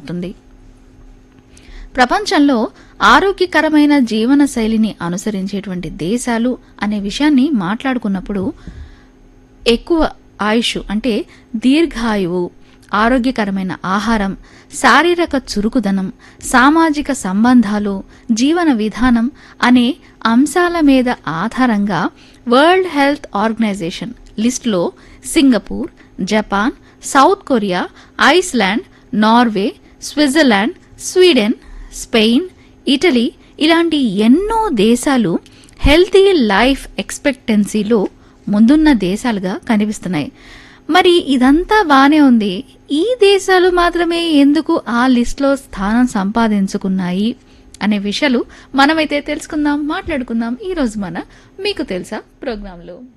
అవుతుంది. ప్రపంచంలో ఆరోగ్యకరమైన జీవన శైలిని అనుసరించేటువంటి దేశాలు అనే విషయాన్ని మాట్లాడుకున్నప్పుడు ఎక్కువ ఆయుష్ అంటే దీర్ఘాయువు, ఆరోగ్యకరమైన ఆహారం, శారీరక చురుకుదనం, సామాజిక సంబంధాలు, జీవన విధానం అనే అంశాల మీద ఆధారంగా వరల్డ్ హెల్త్ ఆర్గనైజేషన్ లిస్టులో Singapore, Japan, south Korea, Iceland, Norway, Switzerland, Sweden, Spain, Italy ఇలాంటి ఎన్నో దేశాలు హెల్తీ లైఫ్ ఎక్స్పెక్టెన్సీలో ముందున్న దేశాలుగా కనిపిస్తున్నాయి. మరి ఇదంతా బానే ఉంది, ఈ దేశాలు మాత్రమే ఎందుకు ఆ లిస్టులో స్థానం సంపాదించుకున్నాయి అనే విషయాలు మనమైతే తెలుసుకుందాం, మాట్లాడుకుందాం ఈ రోజు మన మీకు తెలుసా ప్రోగ్రాంలో.